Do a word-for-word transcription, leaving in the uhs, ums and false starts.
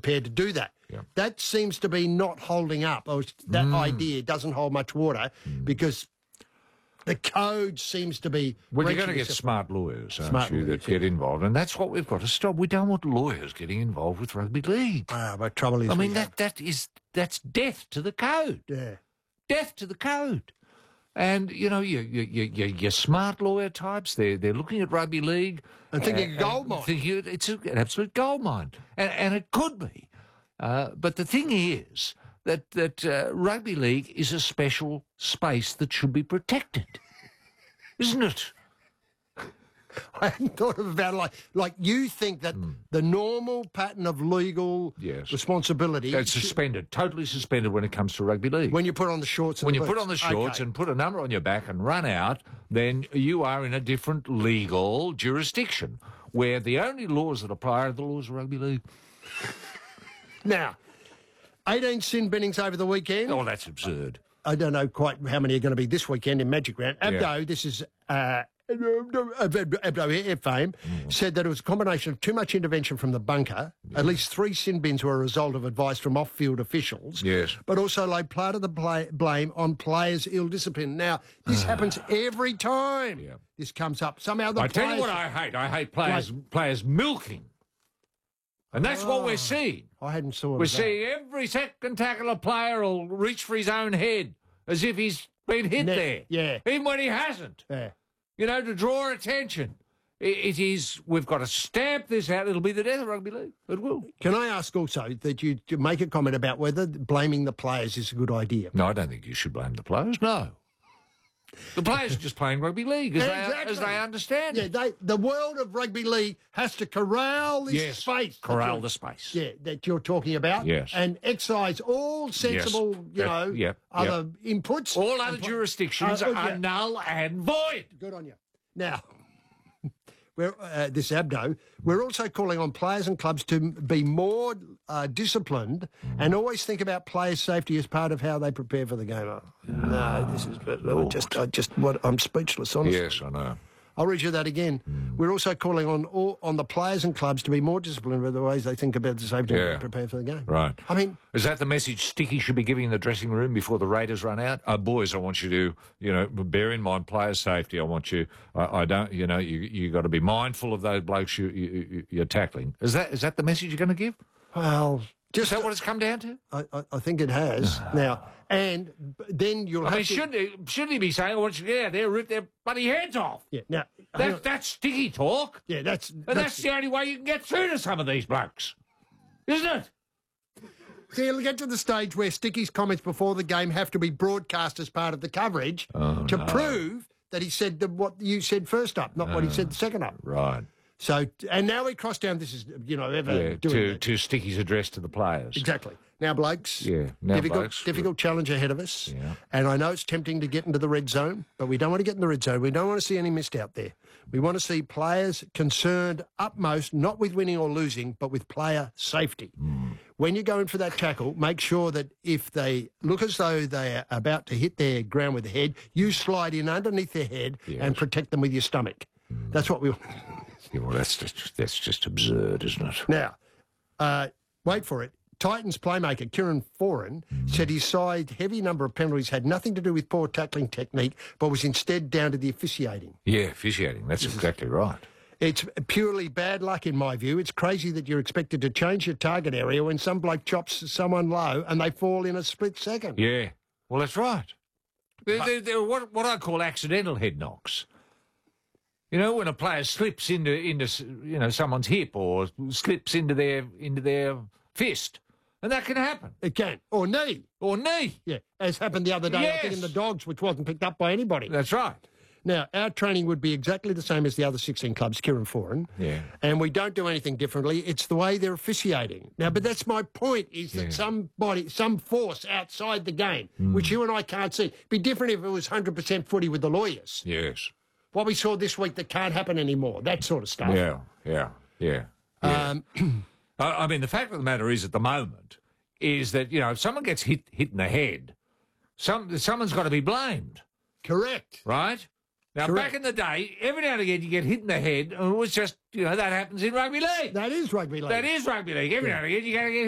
prepared to do that. Yeah. That seems to be not holding up. Or that Mm. idea doesn't hold much water Mm. because the code seems to be... Well, you're going to reaching get us- smart lawyers, aren't Smart you, lawyers, that get yeah. involved. And that's what we've got to stop. We don't want lawyers getting involved with rugby league. Ah, but trouble is... I we mean, have- that that is that's death to the code. Yeah. Death to the code. And, you know, you, you, you, you, your smart lawyer types, they're, they're looking at rugby league. And thinking and- gold and mine. Thinking it's a, an absolute gold mine. And, and it could be. Uh, but the thing is that, that uh, rugby league is a special space that should be protected. Isn't it? I hadn't thought of about it like like you think that the normal pattern of legal Yes. responsibility It's suspended, totally suspended when it comes to rugby league. when you put on the shorts and When the you put boots. on the shorts Okay. and put a number on your back and run out, then you are in a different legal jurisdiction where the only laws that apply are the laws of rugby league. Now, eighteen sin binnings over the weekend. Oh, that's absurd. I don't know quite how many are going to be this weekend in Magic Round. Abdo, Yeah. this is uh, Abdo Air Fame, said that it was a combination of too much intervention from the bunker. At least three sin bins were a result of advice from off-field officials. Yes. But also laid part of the play, blame on players' ill discipline. Now, this happens every time Yeah. this comes up. Somehow the I tell players... you what I hate. I hate players players milking. And that's what we're seeing. I hadn't saw We're that. seeing every second tackler player will reach for his own head as if he's been hit Ne- there. yeah. Even when he hasn't. Yeah. You know, to draw attention. I- It is, we've got to stamp this out. It'll be the death of rugby league. It will. Can I ask also that you to make a comment about whether blaming the players is a good idea? No, I don't think you should blame the players. No. The players are just playing rugby league as, Exactly. they, as they understand Yeah, it. they, the world of rugby league has to corral this Yes, space. that corral you're- the space. Yeah, that you're talking about. Yes. And excise all sensible, you That- know, yep, other inputs. All other And- jurisdictions Uh, oh, are yeah. null and void. Good on you. Now, we're, uh, this Abdo, we're also calling on players and clubs to be more uh, disciplined and always think about players' safety as part of how they prepare for the game. Oh, no, this is I just, I just, what I'm speechless. Honestly. Yes, I know. I'll read you that again. We're also calling on all, on the players and clubs to be more disciplined with the ways they think about the safety Yeah. and prepare for the game. Right. I mean, Is that the message Sticky should be giving in the dressing room before the Raiders run out? Oh, boys, I want you to, you know, bear in mind players' safety. I want you, I, I don't, you know, you you got to be mindful of those blokes you, you, you, you're tackling. Is that is that the message you're going to give? well, Is just that what it's come down to? I, I, I think it has now, and b- then you'll I have mean, to. shouldn't he, shouldn't he be saying, I want you to get out there, rip their bloody heads off? Yeah, now, hang That, on. that's sticky talk. yeah, that's And that's, that's the only way you can get through to some of these blokes. Isn't it? See, it'll get to the stage where Sticky's comments before the game have to be broadcast as part of the coverage Oh, to prove that he said the, what you said first up, not what he said second up. Right. So, and now we cross down. This is, you know, ever Yeah, doing to, it. to Sticky's address to the players. Exactly. Now, blokes. Yeah, now, difficult, blokes. difficult challenge ahead of us. Yeah. And I know it's tempting to get into the red zone, but we don't want to get in the red zone. We don't want to see any missed out there. We want to see players concerned utmost, not with winning or losing, but with player safety. Mm. When you go in for that tackle, make sure that if they look as though they're about to hit their ground with the head, you slide in underneath their head Yes. and protect them with your stomach. Mm. That's what we want. Yeah, well, that's just, that's just absurd, isn't it? Now, uh, wait for it. Titans playmaker Kieran Foran said his side heavy number of penalties had nothing to do with poor tackling technique, but was instead down to the officiating. Yeah, officiating. That's exactly right. It's purely bad luck, in my view. It's crazy that you're expected to change your target area when some bloke chops someone low and they fall in a split second. Yeah. Well, that's right. They're, they're, they're what, what I call accidental head knocks. You know, when a player slips into into you know someone's hip or slips into their into their fist, and that can happen. It can. Or knee. Or knee. Yeah, as happened the other day, I think, Yes. in the Dogs, which wasn't picked up by anybody. That's right. Now, our training would be exactly the same as the other sixteen clubs, Kieran Foran. Yeah. And we don't do anything differently. It's the way they're officiating. Now, but that's my point, is that Yeah. somebody, some force outside the game, Hmm. which you and I can't see. Be different if it was one hundred percent footy with the lawyers. Yes. What we saw this week that can't happen anymore, that sort of stuff. Yeah. Yeah. Yeah. yeah. Um, I, I mean, the fact of the matter is, at the moment, is that you know if someone gets hit hit in the head, some someone's got to be blamed, correct. right? Now, Correct. back in the day, every now and again you get hit in the head, and it was just you know that happens in rugby league. That is rugby league. That is rugby league. Every now and again you get